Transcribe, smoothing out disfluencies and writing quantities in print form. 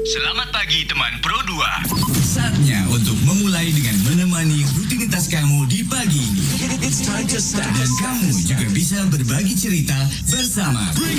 Selamat pagi teman Pro 2. Saatnya untuk memulai dengan menemani rutinitas kamu di pagi ini. Dan kamu juga bisa berbagi cerita bersama Bring